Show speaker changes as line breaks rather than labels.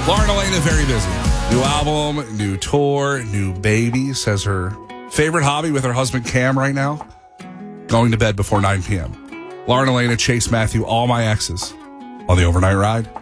Lauren Elena, very busy. New album, new tour, new baby. Says her favorite hobby with her husband Cam right now, going to bed before 9 p.m. Lauren Elena, Chase Matthew, all my exes on the overnight ride.